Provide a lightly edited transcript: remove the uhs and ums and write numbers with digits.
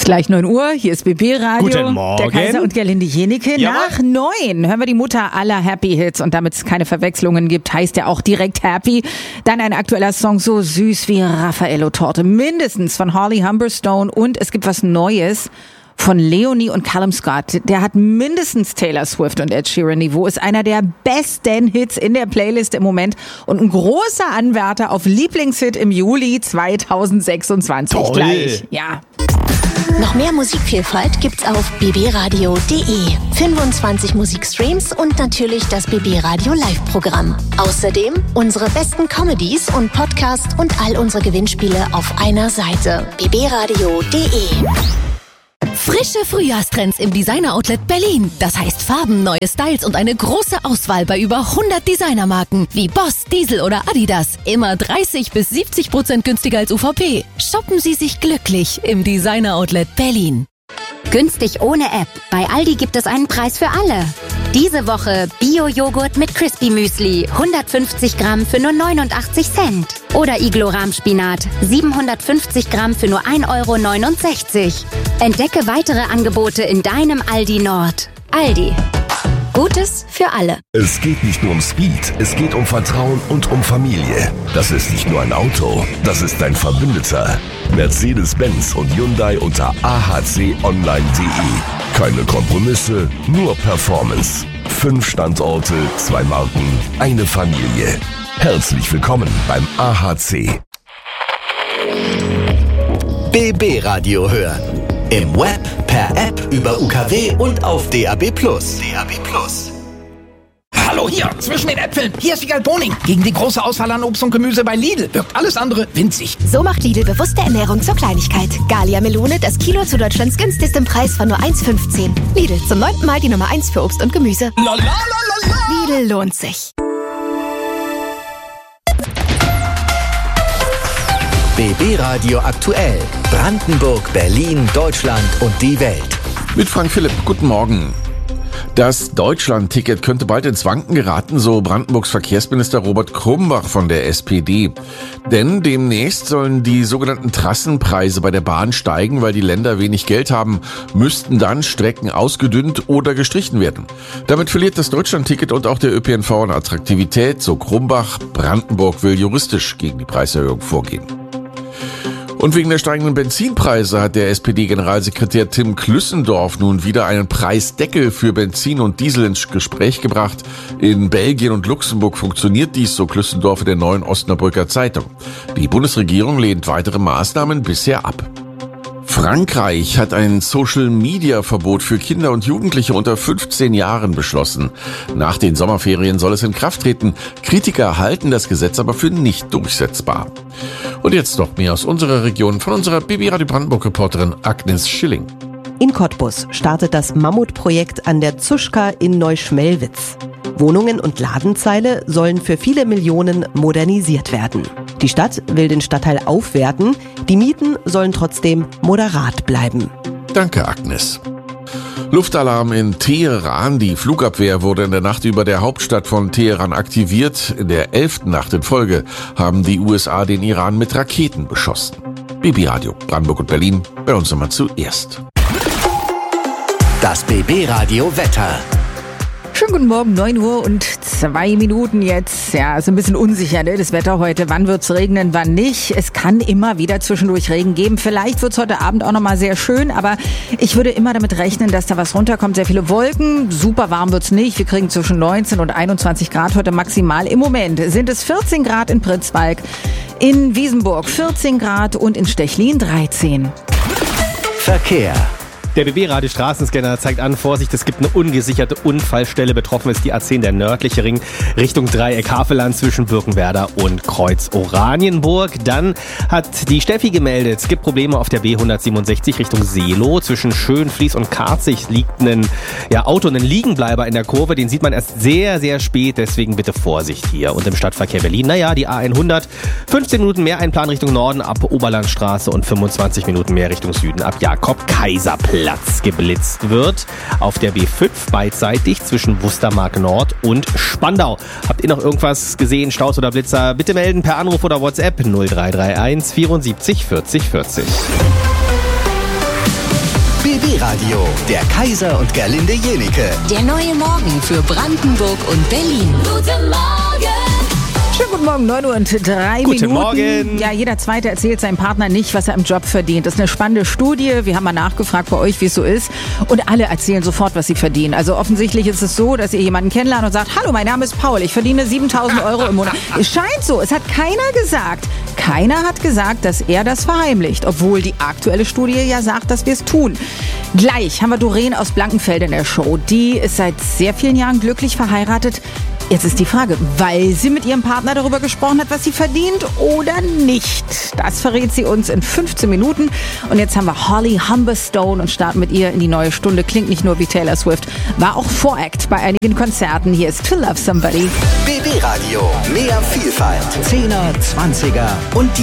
Gleich 9 Uhr, hier ist BB Radio. Guten Morgen. Der Kaiser und Gerlinde Jenike. Jawohl. Nach 9 hören wir die Mutter aller Happy Hits. Und damit es keine Verwechslungen gibt, heißt er auch direkt Happy. Dann ein aktueller Song, so süß wie Raffaello-Torte. Mindestens von Holly Humberstone. Und es gibt was Neues von Leonie und Callum Scott. Der hat mindestens Taylor Swift und Ed Sheeran Niveau. Ist einer der besten Hits in der Playlist im Moment. Und ein großer Anwärter auf Lieblingshit im Juli 2026. Toll. Gleich. Ja. Noch mehr Musikvielfalt gibt's auf bbradio.de. 25 Musikstreams und natürlich das BB Radio Live-Programm. Außerdem unsere besten Comedies und Podcasts und all unsere Gewinnspiele auf einer Seite. bbradio.de. Frische Frühjahrstrends im Designer-Outlet Berlin. Das heißt Farben, neue Styles und eine große Auswahl bei über 100 Designermarken wie Boss, Diesel oder Adidas. Immer 30-70% günstiger als UVP. Shoppen Sie sich glücklich im Designer-Outlet Berlin. Günstig ohne App. Bei Aldi gibt es einen Preis für alle. Diese Woche Bio-Joghurt mit Crispy Müsli, 150 Gramm für nur 89 Cent. Oder Iglo-Rahmspinat, 750 Gramm für nur 1,69 €. Entdecke weitere Angebote in deinem Aldi Nord. Aldi. Gutes für alle. Es geht nicht nur um Speed, es geht um Vertrauen und um Familie. Das ist nicht nur ein Auto, das ist dein Verbündeter. Mercedes-Benz und Hyundai unter ahconline.de. Keine Kompromisse, nur Performance. 5 Standorte, 2 Marken, eine Familie. Herzlich willkommen beim AHC. BB Radio hören. Im Web, per App, über UKW und auf DAB+. Hallo hier, zwischen den Äpfeln. Hier ist Wiegald Boning. Gegen die große Auswahl an Obst und Gemüse bei Lidl wirkt alles andere winzig. So macht Lidl bewusste Ernährung zur Kleinigkeit. Gallia Melone, das Kilo zu Deutschlands günstigsten Preis von nur 1,15. Lidl, zum 9. Mal die Nummer 1 für Obst und Gemüse. Lidl lohnt sich. BB Radio aktuell. Brandenburg, Berlin, Deutschland und die Welt. Mit Frank Philipp, guten Morgen. Das Deutschland-Ticket könnte bald ins Wanken geraten, so Brandenburgs Verkehrsminister Robert Krumbach von der SPD. Denn demnächst sollen die sogenannten Trassenpreise bei der Bahn steigen, weil die Länder wenig Geld haben, müssten dann Strecken ausgedünnt oder gestrichen werden. Damit verliert das Deutschland-Ticket und auch der ÖPNV an Attraktivität, so Krumbach. Brandenburg will juristisch gegen die Preiserhöhung vorgehen. Und wegen der steigenden Benzinpreise hat der SPD-Generalsekretär Tim Klüssendorf nun wieder einen Preisdeckel für Benzin und Diesel ins Gespräch gebracht. In Belgien und Luxemburg funktioniert dies, so Klüssendorf in der Neuen Osnabrücker Zeitung. Die Bundesregierung lehnt weitere Maßnahmen bisher ab. Frankreich hat ein Social-Media-Verbot für Kinder und Jugendliche unter 15 Jahren beschlossen. Nach den Sommerferien soll es in Kraft treten. Kritiker halten das Gesetz aber für nicht durchsetzbar. Und jetzt noch mehr aus unserer Region von unserer BB Radio Brandenburg-Reporterin Agnes Schilling. In Cottbus startet das Mammutprojekt an der Zuschka in Neuschmelwitz. Wohnungen und Ladenzeile sollen für viele Millionen modernisiert werden. Die Stadt will den Stadtteil aufwerten, die Mieten sollen trotzdem moderat bleiben. Danke, Agnes. Luftalarm in Teheran. Die Flugabwehr wurde in der Nacht über der Hauptstadt von Teheran aktiviert. In der 11. Nacht in Folge haben die USA den Iran mit Raketen beschossen. BB Radio, Brandenburg und Berlin, bei uns immer zuerst. Das BB Radio Wetter. Schönen guten Morgen, 9 Uhr und 2 Minuten jetzt. Ja, ist ein bisschen unsicher, ne, das Wetter heute. Wann wird's regnen, wann nicht? Es kann immer wieder zwischendurch Regen geben. Vielleicht wird's heute Abend auch nochmal sehr schön, aber ich würde immer damit rechnen, dass da was runterkommt. Sehr viele Wolken, super warm wird's nicht. Wir kriegen zwischen 19 und 21 Grad heute maximal. Im Moment sind es 14 Grad in Pritzwalk, in Wiesenburg 14 Grad und in Stechlin 13. Verkehr. Der BB-Radio Straßenscanner zeigt an, Vorsicht, es gibt eine ungesicherte Unfallstelle. Betroffen ist die A10, der nördliche Ring, Richtung Dreieck Havelland zwischen Birkenwerder und Kreuz Oranienburg. Dann hat die Steffi gemeldet, es gibt Probleme auf der B167 Richtung Seelow. Zwischen Schönfließ und Karzig liegt ein Auto, ein Liegenbleiber in der Kurve. Den sieht man erst sehr, sehr spät, deswegen bitte Vorsicht hier. Und im Stadtverkehr Berlin, die A100, 15 Minuten mehr Einplan Richtung Norden ab Oberlandstraße und 25 Minuten mehr Richtung Süden ab Jakob-Kaiser-Platz geblitzt wird. Auf der B5 beidseitig zwischen Wustermark Nord und Spandau. Habt ihr noch irgendwas gesehen, Staus oder Blitzer? Bitte melden per Anruf oder WhatsApp 0331 74 40 40. BB Radio, der Kaiser und Gerlinde Jenike. Der neue Morgen für Brandenburg und Berlin. Guten Morgen! Schönen guten Morgen, 9 Uhr und 3 Guten Minuten. Morgen. Ja, jeder Zweite erzählt seinem Partner nicht, was er im Job verdient. Das ist eine spannende Studie. Wir haben mal nachgefragt bei euch, wie es so ist. Und alle erzählen sofort, was sie verdienen. Also offensichtlich ist es so, dass ihr jemanden kennenlernt und sagt, hallo, mein Name ist Paul, ich verdiene 7.000 Euro im Monat. Es scheint so, es hat keiner gesagt. Keiner hat gesagt, dass er das verheimlicht, obwohl die aktuelle Studie ja sagt, dass wir es tun. Gleich haben wir Doreen aus Blankenfeld in der Show. Die ist seit sehr vielen Jahren glücklich verheiratet. Jetzt ist die Frage, weil sie mit ihrem Partner darüber gesprochen hat, was sie verdient oder nicht. Das verrät sie uns in 15 Minuten. Und jetzt haben wir Holly Humberstone und starten mit ihr in die neue Stunde. Klingt nicht nur wie Taylor Swift, war auch Voract bei einigen Konzerten. Hier ist To Love Somebody. BB Radio, mehr Vielfalt, 10er, 20er und